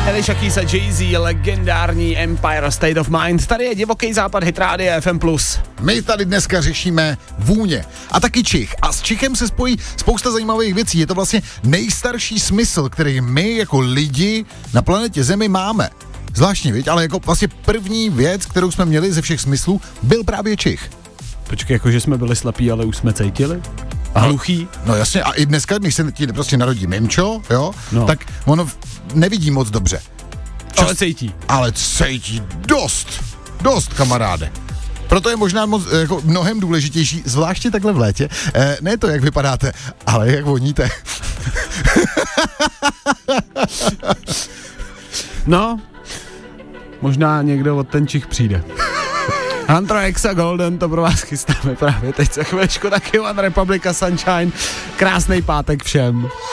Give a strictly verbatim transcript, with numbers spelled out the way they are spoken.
Alicia Keys a Jay-Z, legendární Empire State of Mind. Tady je Divoký západ, Hit Radio F M plus. My tady dneska řešíme vůně a taky čich. A s čichem se spojí spousta zajímavých věcí. Je to vlastně nejstarší smysl, který my jako lidi na planetě Zemi máme. Zvláštní, viď? Ale jako vlastně první věc, kterou jsme měli ze všech smyslů, byl právě čich. Počkej, jako že jsme byli slepí, ale už jsme cítili? A hluchý? No jasně, a i dneska, když se ti prostě narodí mimčo, jo, no. tak ono nevidí moc dobře. Čas, ale cítí. Ale cítí dost, dost, kamaráde. Proto je možná moc, jako mnohem důležitější, zvláště takhle v létě, eh, ne to, jak vypadáte, ale jak voníte. No, možná někdo od ten čich přijde. Antro Exa Golden, to pro vás chystáme právě teď za chvíličku, taky One Republic a Sunshine. Krásný pátek všem.